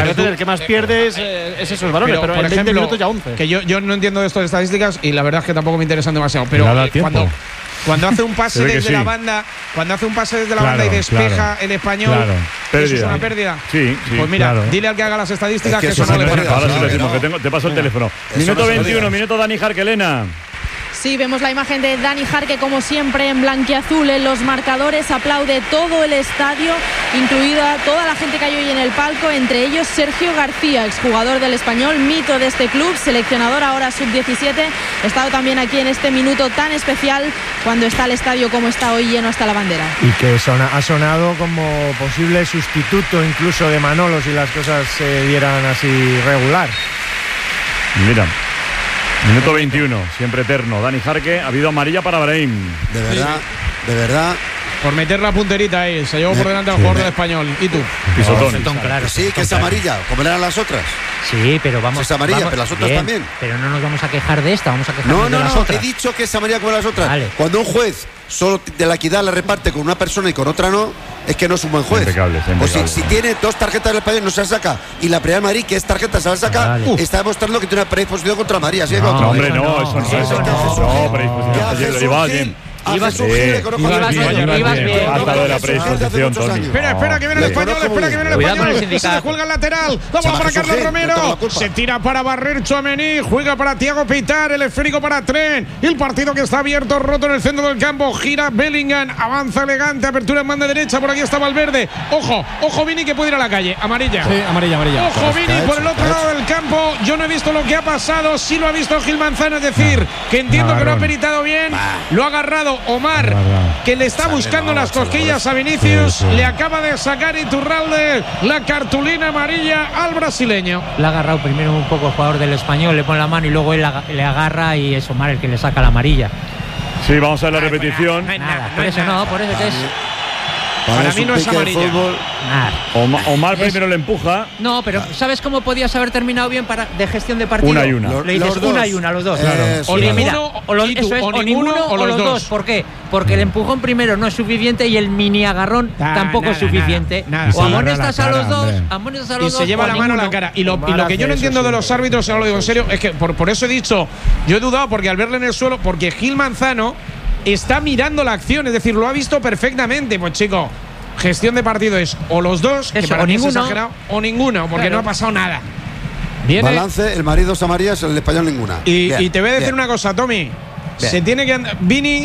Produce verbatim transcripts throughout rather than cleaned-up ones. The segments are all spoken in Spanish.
veces el que más pierde es, eh, es esos balones, pero, pero por en ejemplo, veinte minutos ya once. Que yo, yo no entiendo de estas estadísticas y la verdad es que tampoco me interesan demasiado. Pero eh, cuando, cuando hace un pase desde sí. la banda, cuando hace un pase desde la claro, banda y despeja claro, el español, claro. ¿eso es una pérdida? Sí, sí. Pues mira, claro. dile al que haga las estadísticas es que, que eso no le pone. Ahora sí lo decimos, que tengo, te paso el teléfono. Minuto veintiuno, minuto Dani Jarque, Elena. Sí, vemos la imagen de Dani Jarque, como siempre, en blanquiazul en los marcadores. Aplaude todo el estadio, incluida toda la gente que hay hoy en el palco, entre ellos Sergio García, exjugador del Español, mito de este club, seleccionador ahora sub diecisiete. He estado también aquí en este minuto tan especial cuando está el estadio como está hoy, lleno hasta la bandera. Y que sona, ha sonado como posible sustituto incluso de Manolo si las cosas se dieran así regular. Mira. Minuto veintiuno, siempre eterno. Dani Jarque, ha habido amarilla para Brahim. De verdad, de verdad. Por meter la punterita ahí, se llevó por delante al jugador del Español. ¿Y tú? Pisotón. No, claro, sí, que es amarilla, como eran las otras. Sí, pero vamos. Es amarilla, vamos, pero las otras bien, también. Pero no nos vamos a quejar de esta, vamos a quejarnos no, de no, las no, otras. he dicho que es amarilla como las otras. Vale. Cuando un juez solo de la equidad la reparte con una persona y con otra no, es que no es un buen juez. Impecable, impecable. O si, si tiene dos tarjetas del Español no se la saca y la primera Madrid, que es tarjeta, se la saca, vale. está demostrando que tiene una predisposición contra María. ¿Sí? No, contra hombre, María. no, eso no, eso no, eso no, no predisposición. Lo llevaba bien. Ibas bien, ibas bien, ibas bien. Hasta de la predisposición, Tony. Espera, espera, que viene el español, espera, que viene el español. Se descuelga el lateral. Vamos para Carlos Romero. Se tira para barrer Tchouaméni. Juega para Thiago Pitar. El esférico para Tren. El partido que está abierto, roto en el centro del campo. Gira Bellingham. Avanza elegante. Apertura en banda derecha. Por aquí está Valverde. Ojo, ojo, Vini, que puede ir a la calle. Amarilla. Sí, amarilla, amarilla. Ojo, Vini, por el otro lado del campo. Yo no he visto lo que ha pasado. Sí lo ha visto Gil Manzano. Es decir, que entiendo que no ha peritado bien. Lo ha agarrado Omar, que le está buscando las cosquillas a Vinicius. Sí, sí. Le acaba de sacar Iturralde la cartulina amarilla al brasileño. Le ha agarrado primero un poco el jugador del Español, le pone la mano y luego él le agarra y es Omar el que le saca la amarilla. Sí, vamos a ver la repetición. No, nada, por eso no, por eso que es. Para, para mí no es amarilla. Omar, Omar primero es, le empuja. No, pero ¿sabes cómo podías haber terminado bien para de gestión de partido? Una y una. Le dices una y una, los dos. Claro. Eh, o, ninguno, mira, o, lo, eso es, o, o ninguno o los, o los dos. dos. ¿Por qué? Porque el empujón primero no es suficiente y el mini agarrón nah, tampoco nada, es suficiente. Nada, nada. O amonestas a los dos, amonestas a los y dos. Se lleva la mano a la cara. Y lo, y lo que yo no entiendo de los árbitros, ahora lo digo en serio, es que por, por eso he dicho, yo he dudado porque al verle en el suelo, porque Gil Manzano está mirando la acción, es decir, lo ha visto perfectamente. Pues chico, gestión de partido es o los dos, Eso, que para o mí ninguno, es exagerado, o ninguno, porque claro. no ha pasado nada. Viene, balance, el marido es amarillas, el español ninguna. Y, bien, y te voy a decir bien. una cosa, Tommy. Bien. Se tiene que andar. Vini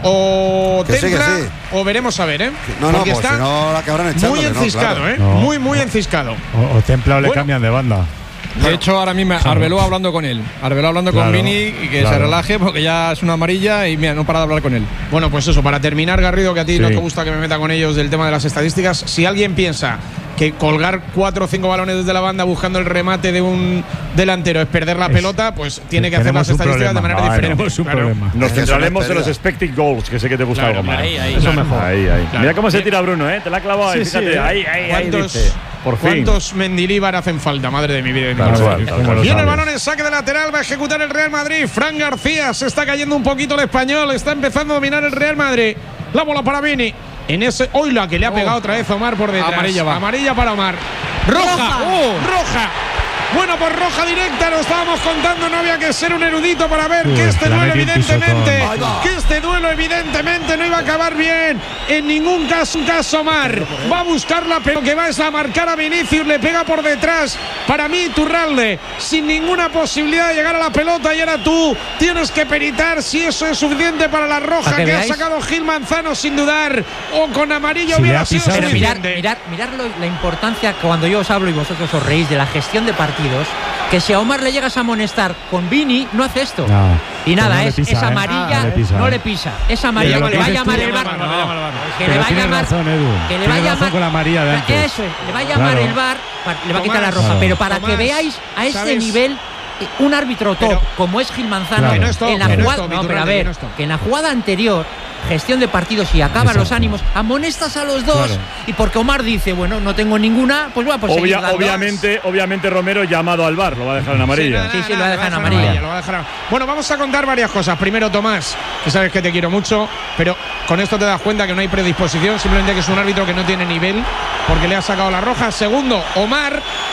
o que Templa sí, sí. o veremos a ver, ¿eh? No, no, porque pues está si no la acabarán echando. muy enciscado, no, claro. ¿eh? No. Muy, muy enciscado. O, o Templa o le bueno. cambian de banda. De Bueno, hecho, ahora mismo Arbeloa hablando con él. Arbeloa hablando claro, con Vini y que claro. se relaje porque ya es una amarilla y mira, no para de hablar con él. Bueno, pues eso, para terminar, Garrido, que a ti sí. no te gusta que me meta con ellos del tema de las estadísticas. Si alguien piensa que colgar cuatro o cinco balones desde la banda buscando el remate de un delantero es perder la es, pelota, pues tiene que hacer las estadísticas de manera no, diferente. Un claro. Nos centraremos en los expected goals, que sé que te gusta claro, algo más. Ahí, ahí, eso claro, mejor. Ahí, ahí. Claro. Mira cómo se tira Bruno, ¿eh? Te la ha clavado ahí, sí, fíjate. Sí, ahí, ahí, ahí. Dice. Por fin. ¿Cuántos Mendilíbar hacen falta? Madre de mi vida. Claro, claro, claro, Viene el balón en saque de lateral, va a ejecutar el Real Madrid. Fran García, se está cayendo un poquito el español, está empezando a dominar el Real Madrid. La bola para Vini. En ese, hoy la que le ha pegado oh. otra vez Omar por detrás. Amarilla, va. Amarilla para Omar. Roja, roja. Oh. roja. Bueno, por roja directa, lo estábamos contando, no había que ser un erudito para ver Uy, que este duelo evidentemente, que este duelo evidentemente no iba a acabar bien en ningún caso. Un caso Omar va a buscarla, pero que va a marcar a Vinicius, le pega por detrás. Para mí, Iturralde, sin ninguna posibilidad de llegar a la pelota, y ahora tú tienes que peritar si eso es suficiente para la roja que, que ha sacado Gil Manzano sin dudar, o con amarillo si hubiera sido suficiente. Mirar, mirar, mirar lo, la importancia cuando yo os hablo y vosotros os reís de la gestión de partidos. Que si a Omar le llegas a amonestar con Vini, no hace esto. No, y nada, no es, pisa, es amarilla, eh. no le pisa. Es amarilla, le, le va a llamar el VAR. Que le va a llamar. Que le va a llamar. Con la María de antes. Eso es, le va a llamar claro. el VAR, le va a quitar Tomás, la roja. Claro. Pero para Tomás, que veáis a ese ¿sabes? nivel, un árbitro top, pero, como es Gil Manzano, claro. no en la jugada. No, pero a ver, que en la jugada anterior. Gestión de partidos y acaban Exacto. los ánimos, amonestas a los dos claro. y porque Omar dice, bueno, no tengo ninguna, pues bueno, pues Obvia, obviamente, obviamente Romero llamado al VAR, lo va a dejar en amarilla. Sí, sí, sí, lo va a dejar en amarilla. amarilla. Lo va a dejar. Bueno, vamos a contar varias cosas. Primero, Tomás, que sabes que te quiero mucho, pero con esto te das cuenta que no hay predisposición, simplemente que es un árbitro que no tiene nivel porque le ha sacado la roja. Segundo, Omar,